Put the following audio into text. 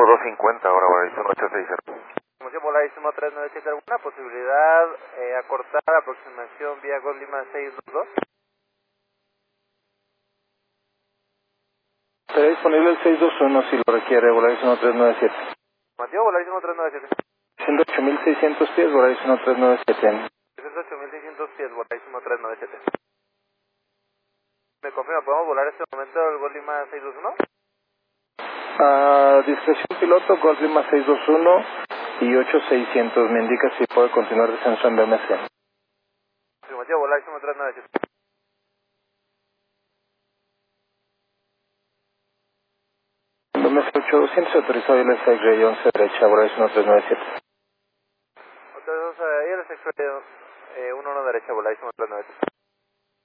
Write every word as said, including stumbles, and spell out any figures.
Istmo doscientos cincuenta, ahora Volaris uno ocho seis cero. Información Volaris uno tres nueve siete, ¿alguna posibilidad eh, acortar aproximación vía Gol Lima seis dos dos? Será disponible el seis dos uno si lo requiere, Volaris uno tres nueve siete. Información Volaris uno tres nueve siete. ciento ocho mil seiscientos pies, Volaris uno tres nueve siete. ciento ocho mil seiscientos pies, Volaris uno tres nueve siete. ¿Me confirma, podemos volar este momento el Gol Lima seis dos uno? Uh, discreción piloto, Gol Lima seis dos uno y ocho seiscientos. Me indica si puede continuar descenso en B M C. Información Volaris uno tres nueve siete. B M C ocho doscientos autorizado y el S X Ray once derecha, Volaris uno tres nueve siete. Entonces, eh, y el sexo eh, uno uno derecha, Volaris uno tres nueve siete.